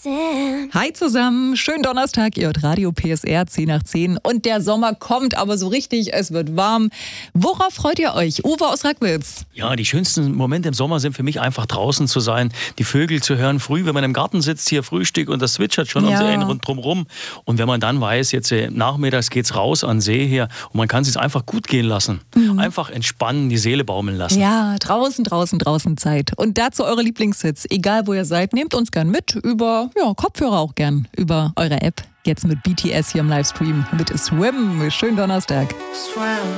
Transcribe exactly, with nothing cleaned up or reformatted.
Hi zusammen, schönen Donnerstag, ihr hört Radio P S R zehn nach zehn und der Sommer kommt aber so richtig, es wird warm. Worauf freut ihr euch? Uwe aus Rackwitz. Ja, die schönsten Momente im Sommer sind für mich einfach draußen zu sein, die Vögel zu hören, früh, wenn man im Garten sitzt, hier Frühstück und das zwitschert schon Ja. um einen rund drumherum. Und wenn man dann weiß, jetzt äh, nachmittags geht's raus an den See her und man kann es sich einfach gut gehen lassen. Mhm. Einfach entspannen, die Seele baumeln lassen. Ja, draußen, draußen, draußen Zeit. Und dazu eure Lieblingshits, egal wo ihr seid, nehmt uns gern mit, über ja, Kopfhörer auch gern, über eure App. Jetzt mit B T S hier im Livestream mit Swim. Schönen Donnerstag.